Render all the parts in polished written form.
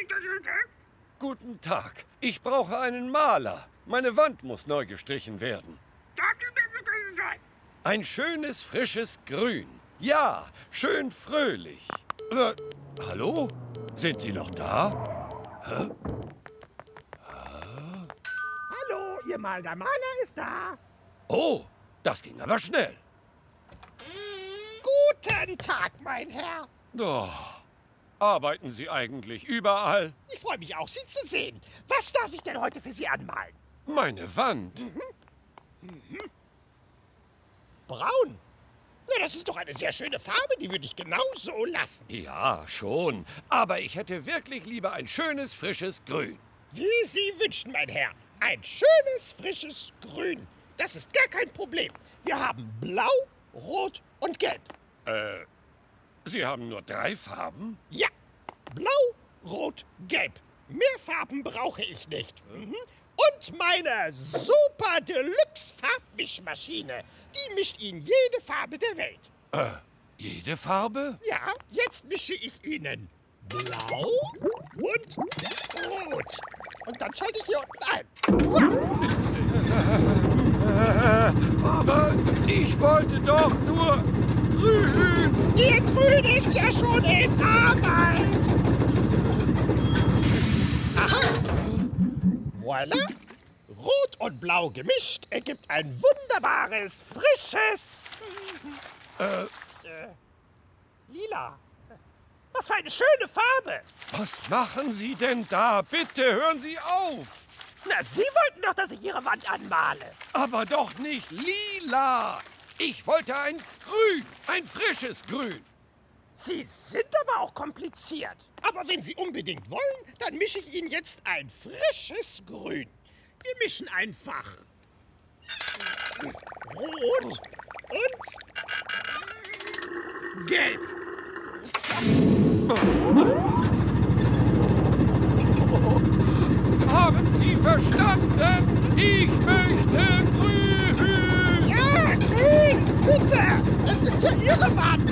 Guten Tag. Ich brauche einen Maler. Meine Wand muss neu gestrichen werden. Ein schönes, frisches Grün. Ja, schön fröhlich. Hallo? Sind Sie noch da? Hä? Hallo, Ihr Maler ist da. Oh, das ging aber schnell. Guten Tag, mein Herr. Oh, arbeiten Sie eigentlich überall? Ich freue mich auch, Sie zu sehen. Was darf ich denn heute für Sie anmalen? Meine Wand. Braun? Na, das ist doch eine sehr schöne Farbe, die würde ich genau so lassen. Ja, schon. Aber ich hätte wirklich lieber ein schönes, frisches Grün. Wie Sie wünschen, mein Herr. Ein schönes, frisches Grün. Das ist gar kein Problem. Wir haben Blau, Rot und Gelb. Sie haben nur 3 Farben? Ja, Blau, Rot, Gelb. Mehr Farben brauche ich nicht. Und meine super Deluxe Farbmischmaschine. Die mischt Ihnen jede Farbe der Welt. Jede Farbe? Ja, jetzt mische ich Ihnen Blau und Rot. Und dann schalte ich hier unten ein. So. Aber ich wollte doch nur grün. Ihr Grün ist ja schon in Arbeit. Aha. Voilà. Rot und Blau gemischt ergibt ein wunderbares, frisches... Lila. Was für eine schöne Farbe. Was machen Sie denn da? Bitte hören Sie auf. Na, Sie wollten doch, dass ich Ihre Wand anmale. Aber doch nicht lila. Ich wollte ein Grün, ein frisches Grün. Sie sind aber auch kompliziert. Aber wenn Sie unbedingt wollen, dann mische ich Ihnen jetzt ein frisches Grün. Wir mischen einfach Rot und Gelb. Haben Sie verstanden? Ich möchte grün. Ja, grün, bitte. Es ist ja Ihre Wand.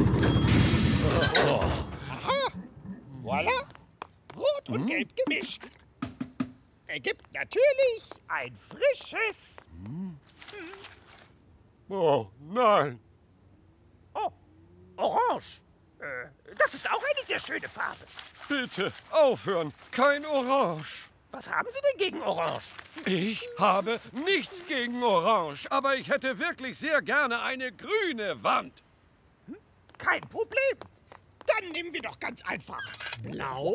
Aha. Voilà. Rot und Gelb gemischt. Ergibt natürlich ein frisches... Oh, nein. Oh, Orange. Das ist auch eine sehr schöne Farbe. Bitte aufhören. Kein Orange. Was haben Sie denn gegen Orange? Ich habe nichts gegen Orange, aber ich hätte wirklich sehr gerne eine grüne Wand. Kein Problem. Dann nehmen wir doch ganz einfach Blau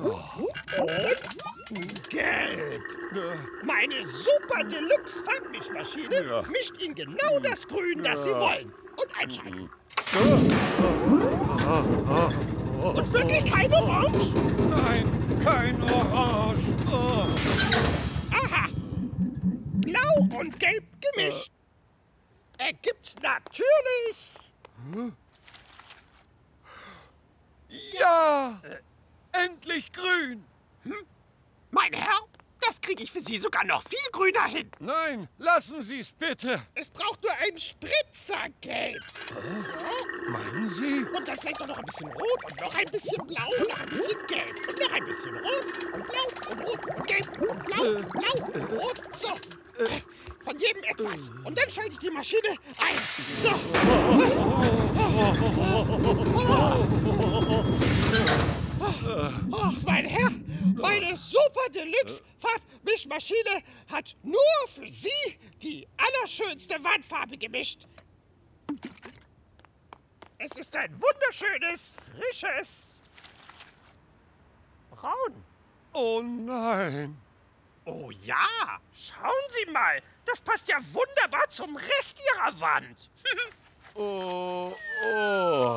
und Gelb. Meine super Deluxe Farbmischmaschine mischt Ihnen genau das Grün, das Sie wollen. Und einschalten. Und wirklich kein Orange? Nein, kein Orange. Oh. Aha. Blau und Gelb gemischt. Ergibt's natürlich... Ja, endlich grün. Mein Herr, das kriege ich für Sie sogar noch viel grüner hin. Nein, lassen Sie es bitte. Es braucht nur ein Spritzergelb. So. Meinen Sie? Und dann fällt noch ein bisschen Rot und noch ein bisschen Blau und noch ein bisschen Gelb. Und noch ein bisschen Rot und Blau und Rot und Gelb und Blau, Blau und Rot. So. Von jedem etwas. Und dann schalte ich die Maschine ein. So. Ach, mein Herr, meine super Deluxe Farbmischmaschine hat nur für Sie die allerschönste Wandfarbe gemischt. Es ist ein wunderschönes, frisches Braun. Oh nein. Oh ja, schauen Sie mal, das passt ja wunderbar zum Rest Ihrer Wand. Oh, oh.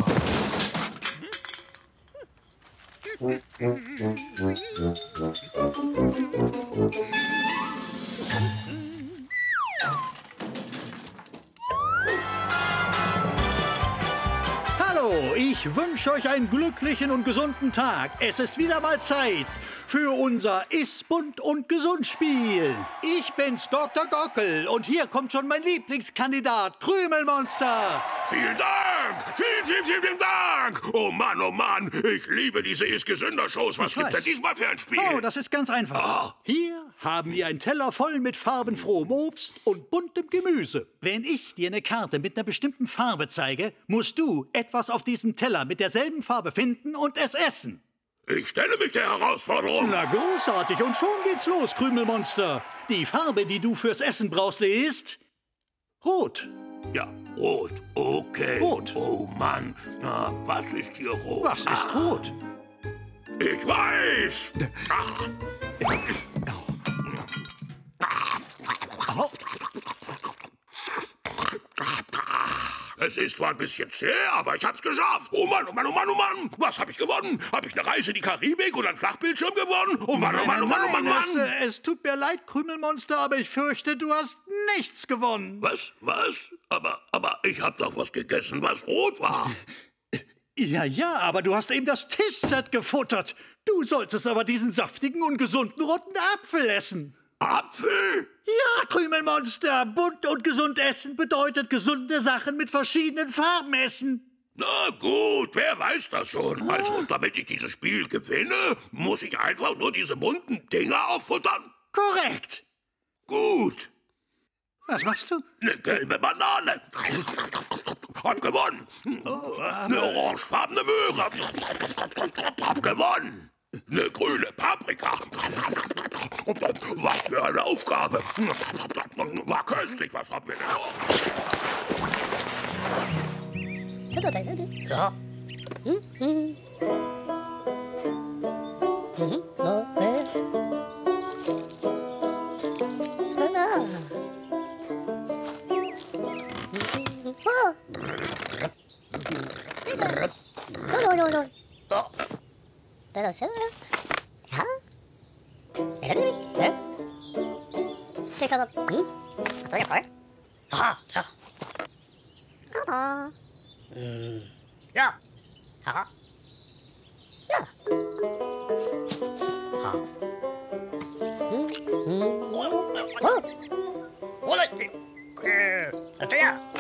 Hallo, ich wünsche euch einen glücklichen und gesunden Tag. Es ist wieder mal Zeit für unser Iss bunt und gesund Spiel. Ich bin's, Dr. Gockel, und hier kommt schon mein Lieblingskandidat, Krümelmonster. Vielen Dank! Dank! Vielen Dank! Oh Mann, ich liebe diese Ist-Gesünder-Shows. Was gibt's denn diesmal für ein Spiel? Oh, das ist ganz einfach. Hier haben wir einen Teller voll mit farbenfrohem Obst und buntem Gemüse. Wenn ich dir eine Karte mit einer bestimmten Farbe zeige, musst du etwas auf diesem Teller mit derselben Farbe finden und es essen. Ich stelle mich der Herausforderung. Na, großartig. Und schon geht's los, Krümelmonster. Die Farbe, die du fürs Essen brauchst, ist rot. Ja, rot. Okay. Rot. Oh Mann, na, was ist hier rot? Was ist rot? Ich weiß. Ach. Es ist zwar ein bisschen zäh, aber ich hab's geschafft. Oh Mann. Was hab ich gewonnen? Hab ich eine Reise in die Karibik und einen Flachbildschirm gewonnen? Oh Mann. Es tut mir leid, Krümelmonster, aber ich fürchte, du hast nichts gewonnen. Was? Aber ich hab doch was gegessen, was rot war. Ja, aber du hast eben das Tischset gefuttert. Du solltest aber diesen saftigen und gesunden roten Apfel essen. Apfel? Ja, Krümelmonster, bunt und gesund essen bedeutet gesunde Sachen mit verschiedenen Farben essen. Na gut, wer weiß das schon. Also, damit ich dieses Spiel gewinne, muss ich einfach nur diese bunten Dinger auffuttern. Korrekt. Gut. Was machst du? Eine gelbe Banane. Hab gewonnen. Eine orangefarbene Möhre. Hab gewonnen. Eine grüne Paprika. Was für eine Aufgabe. War köstlich. Was haben wir denn noch? Ja. Ja. Ja. Ja.